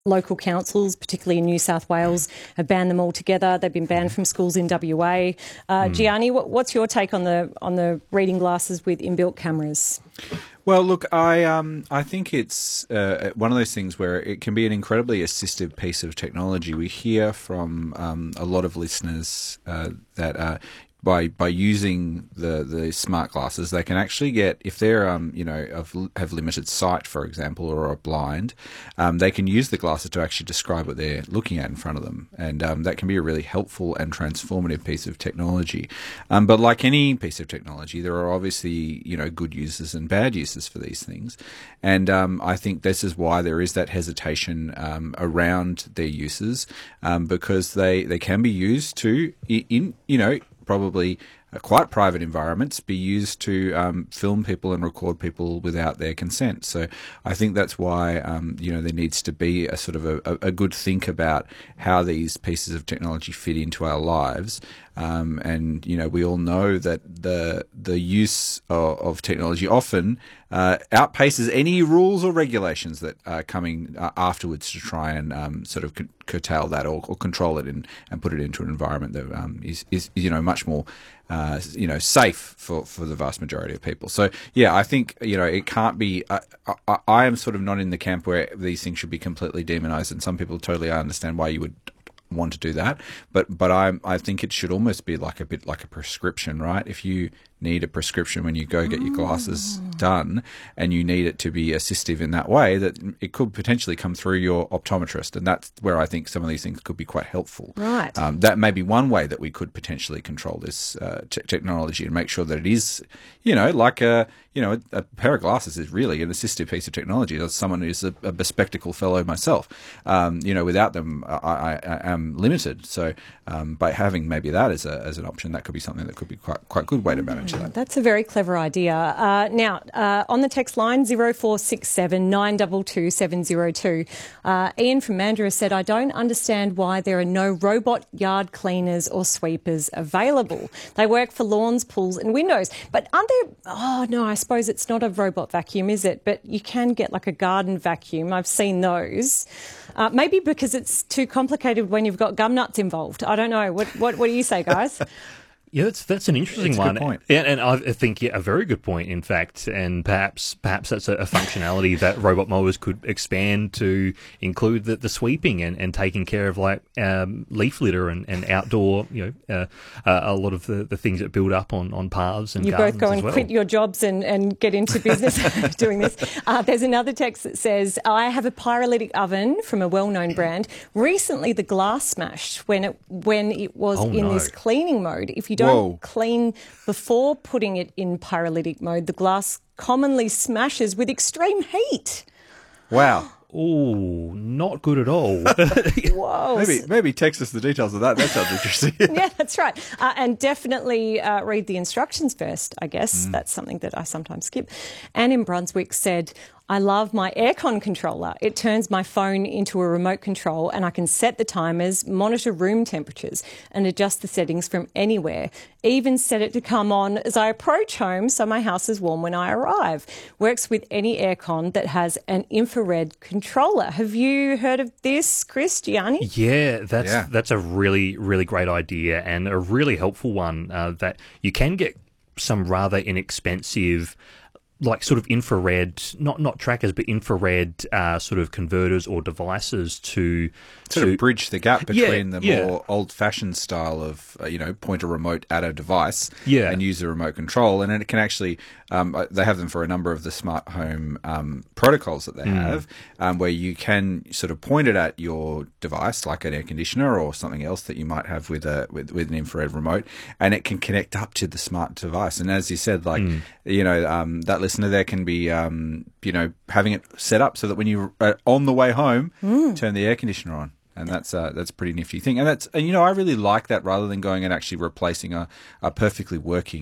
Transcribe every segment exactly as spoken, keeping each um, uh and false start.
local councils, particularly in New South Wales, have banned them altogether. They've been banned from schools in W A. Uh, mm. Gianni, what, what's your take on the on the reading glasses with inbuilt cameras? Well, look, I um, I think it's uh, one of those things where it can be an incredibly assistive piece of technology. We hear from um, a lot of listeners uh, that uh, by by using the, the smart glasses, they can actually get, if they're um, you know have, have limited sight, for example, or are blind, um, they can use the glasses to actually describe what they're looking at in front of them, and um, that can be a really helpful and transformative piece of technology. Um, but like any piece of technology, there are obviously you know good uses and bad uses for these things, and um, I think this is why there is that hesitation um, around their uses, um, because they they can be used to in you know. probably uh, quite private environments be used to um, film people and record people without their consent. So I think that's why um, you know there needs to be a sort of a, a good think about how these pieces of technology fit into our lives. Um, and you know we all know that the the use of, of technology often uh, outpaces any rules or regulations that are coming uh, afterwards to try and um, sort of curtail that or, or control it and, and put it into an environment that um, is, is you know much more uh, you know safe for, for the vast majority of people. So yeah, I think you know it can't be. Uh, I, I am sort of not in the camp where these things should be completely demonized, and some people totally understand why you would want to do that, but but I I think it should almost be like a bit like a prescription, right? If you need a prescription when you go get your glasses done, and you need it to be assistive in that way, that it could potentially come through your optometrist, and that's where I think some of these things could be quite helpful. Right. Um, that may be one way that we could potentially control this uh, t- technology and make sure that it is, you know, like a you know a, a pair of glasses is really an assistive piece of technology. As someone who's a, a bespectacled fellow myself, um, you know, without them, I, I, I am limited. So um, by having maybe that as a as an option, that could be something that could be quite quite good way to manage that. That's a very clever idea. Uh, now, uh, on the text line, zero four six seven nine two two seven zero two, uh, Ian from Mandurah said, I don't understand why there are no robot yard cleaners or sweepers available. They work for lawns, pools and windows. But aren't there... Oh, no, I suppose it's not a robot vacuum, is it? But you can get like a garden vacuum. I've seen those. Uh, maybe because it's too complicated when you've got gum nuts involved. I don't know. What, what, what do you say, guys? Yeah, that's that's an interesting it's a one, good point. And, and I think yeah, a very good point, in fact. And perhaps perhaps that's a, a functionality that robot mowers could expand to include the, the sweeping and, and taking care of like um, leaf litter and, and outdoor, you know, uh, uh, a lot of the, the things that build up on, on paths and you gardens both go as and well. quit your jobs and, and get into business doing this. Uh, there's another text that says, I have a pyrolytic oven from a well-known brand. Recently, the glass smashed when it when it was Oh, in no. this cleaning mode. If you don't Whoa. clean before putting it in pyrolytic mode, the glass commonly smashes with extreme heat. Wow. Oh, not good at all. Whoa. Maybe maybe text us the details of that. That sounds interesting. Yeah, that's right. Uh, and definitely uh, read the instructions first, I guess. Mm. That's something that I sometimes skip. Anne in Brunswick said, I love my aircon controller. It turns my phone into a remote control and I can set the timers, monitor room temperatures and adjust the settings from anywhere. Even set it to come on as I approach home so my house is warm when I arrive. Works with any aircon that has an infrared controller. Have you heard of this, Chris, Gianni? Yeah, that's Yeah. that's a really, really great idea and a really helpful one uh, that you can get some rather inexpensive like sort of infrared, not not trackers, but infrared uh, sort of converters or devices to Sort to of bridge the gap Yeah, between the yeah. more old-fashioned style of, uh, you know, point a remote at a device Yeah. and use a remote control. And it can actually, um, uh, they have them for a number of the smart home um, protocols that they Mm. have, um, where you can sort of point it at your device, like an air conditioner or something else that you might have with a with, with an infrared remote, and it can connect up to the smart device. And as you said, like, Mm. you know, um, that listener there can be, um, you know, having it set up so that when you're uh, on the way home, turn the air conditioner on. And that's uh, that's a pretty nifty thing. And that's and you know I really like that rather than going and actually replacing a, a perfectly working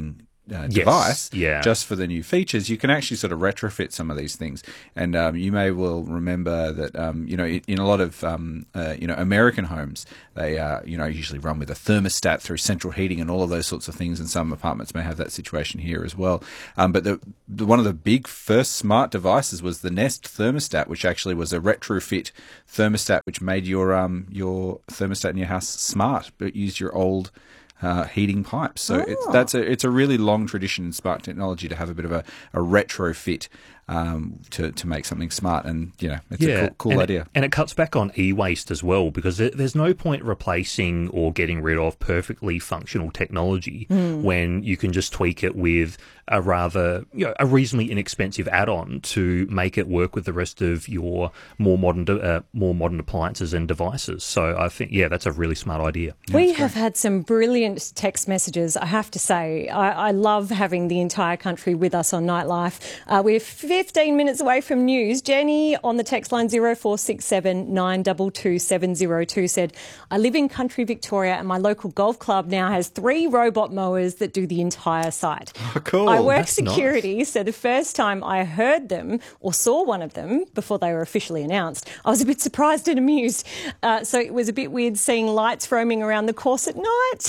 uh, Yes, device, yeah. just for the new features, you can actually sort of retrofit some of these things. And um, you may well remember that um, you know in, in a lot of um, uh, you know American homes, they uh, you know usually run with a thermostat through central heating and all of those sorts of things. And some apartments may have that situation here as well. Um, but the, the one of the big first smart devices was the Nest thermostat, which actually was a retrofit thermostat, which made your um your thermostat in your house smart, but used your old Uh, heating pipes. So Oh. it's that's a it's a really long tradition in smart technology to have a bit of a, a retrofit um, to to make something smart, and you know it's a cool, cool and idea. It, and it cuts back on e-waste as well, because there, there's no point replacing or getting rid of perfectly functional technology Mm. when you can just tweak it with a rather, you know, a reasonably inexpensive add-on to make it work with the rest of your more modern de- uh, more modern appliances and devices. So I think, yeah, that's a really smart idea. We have had some brilliant text messages, I have to say. I, I love having the entire country with us on Nightlife. Uh, we're fifteen minutes away from news. Jenny on the text line zero four six seven nine two two seven zero two said, I live in country Victoria and my local golf club now has three robot mowers that do the entire site. Oh, cool. I work that's security, so the first time I heard them or saw one of them before they were officially announced, I was a bit surprised and amused. Uh, so it was a bit weird seeing lights roaming around the course at night.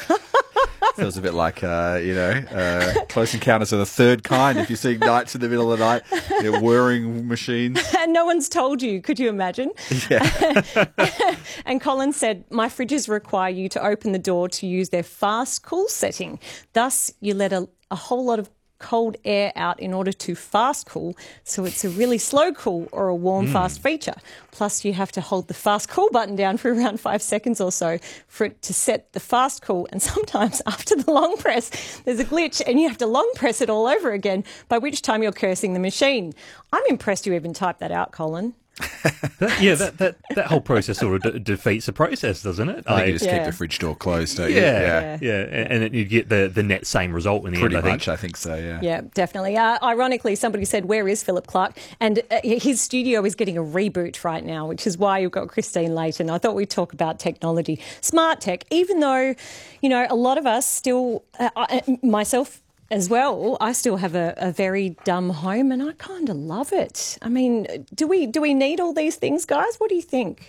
Feels a bit like uh, you know uh, Close Encounters of the Third Kind. If you're seeing knights in the middle of the night, they're whirring machines. And no one's told you, could you imagine? Yeah. And Colin said, my fridges require you to open the door to use their fast cool setting. Thus, you let a, a whole lot of cold air out in order to fast cool, so it's a really slow cool or a warm Mm. fast feature. Plus you have to hold the fast cool button down for around five seconds or so for it to set the fast cool, and sometimes after the long press there's a glitch and you have to long press it all over again, by which time you're cursing the machine. I'm impressed you even typed that out, Colin. That, yeah, that, that, that whole process sort of de- defeats the process, doesn't it? I think you just Yeah. keep the fridge door closed, don't you? yeah, yeah, and, and then you get the, the net same result in the Pretty end, I much, think. I think so, yeah. Yeah, definitely. Uh, ironically, somebody said, where is Philip Clark? And uh, his studio is getting a reboot right now, which is why you've got Christine Layton. I thought we'd talk about technology, smart tech, even though, you know, a lot of us still, uh, I, myself as well, I still have a, a very dumb home and I kind of love it. I mean, do we do we need all these things, guys? What do you think?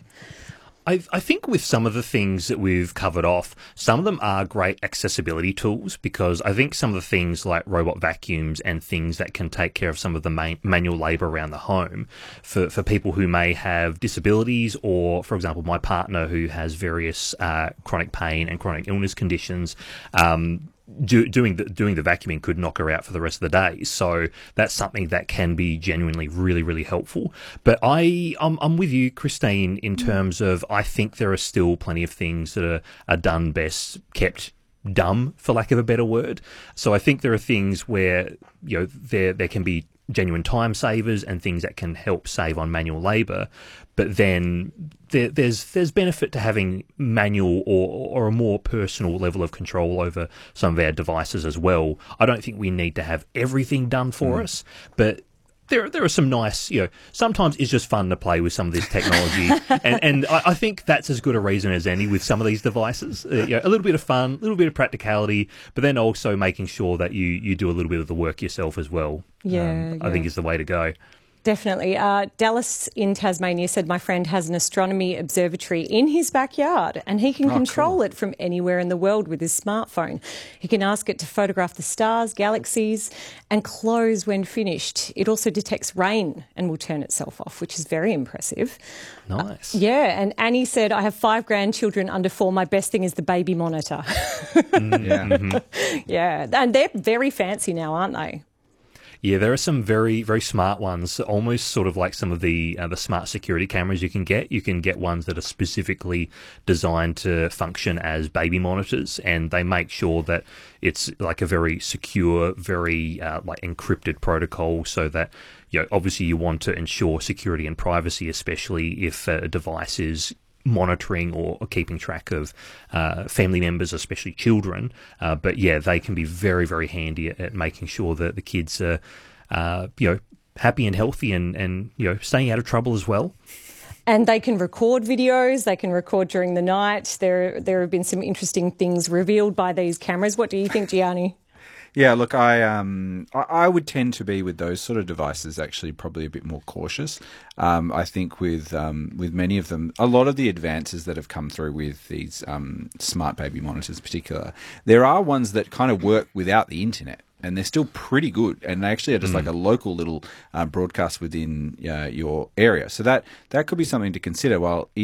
I, I think with some of the things that we've covered off, some of them are great accessibility tools, because I think some of the things like robot vacuums and things that can take care of some of the main, manual labour around the home for, for people who may have disabilities, or, for example, my partner who has various uh, chronic pain and chronic illness conditions, um, Do, doing the doing the vacuuming could knock her out for the rest of the day. So that's something that can be genuinely really, really helpful. But I, I'm, I'm with you, Christine, in terms of I think there are still plenty of things that are, are done best kept dumb, for lack of a better word. So I think there are things where, you know, there there can be genuine time savers and things that can help save on manual labour. But then there, there's there's benefit to having manual or or a more personal level of control over some of our devices as well. I don't think we need to have everything done for mm. us, but there there are some nice, you know, sometimes it's just fun to play with some of this technology, and, and I, I think that's as good a reason as any with some of these devices. Uh, you know, a little bit of fun, a little bit of practicality, but then also making sure that you, you do a little bit of the work yourself as well. Yeah, um, yeah. I think is the way to go. Definitely. Uh, Dallas in Tasmania said, my friend has an astronomy observatory in his backyard and he can Oh, control cool. it from anywhere in the world with his smartphone. He can ask it to photograph the stars, galaxies and close when finished. It also detects rain and will turn itself off, which is very impressive. Nice. Uh, yeah, and Annie said, I have five grandchildren under four. My best thing is the baby monitor. Mm, Yeah. mhm. Yeah, and they're very fancy now, aren't they? Yeah, there are some very, very smart ones, almost sort of like some of the uh, the smart security cameras you can get. You can get ones that are specifically designed to function as baby monitors, and they make sure that it's like a very secure, very uh, like encrypted protocol, so that, you know, obviously you want to ensure security and privacy, especially if a device is monitoring or, or keeping track of uh, family members, especially children. Uh, but yeah, they can be very, very handy at, at making sure that the kids are, uh, you know, happy and healthy and, and, you know, staying out of trouble as well. And they can record videos, they can record during the night. There there have been some interesting things revealed by these cameras. What do you think, Gianni? Yeah, look, I um, I, I would tend to be with those sort of devices actually probably a bit more cautious. Um, I think with um, with many of them, a lot of the advances that have come through with these um, smart baby monitors, in particular, there are ones that kind of work without the internet. And they're still pretty good, and they actually are just mm. like a local little uh, broadcast within uh, your area. So that that could be something to consider. While